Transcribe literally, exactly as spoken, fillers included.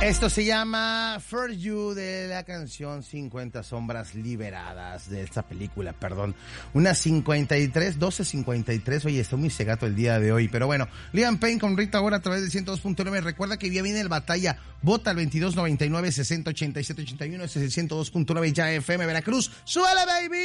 Esto se llama For You, de la canción cincuenta sombras liberadas, de esta película, perdón. Una cincuenta y tres, doce cincuenta y tres. Oye, estoy muy cegato el día de hoy, pero bueno. Liam Payne con Rita Ora a través de ciento dos punto nueve. Recuerda que ya viene el Batalla. Vota al veintidós noventa y nueve, sesenta ochenta y siete ochenta y uno. Ese es el ciento dos punto nueve ya F M Veracruz. ¡Súbele, baby!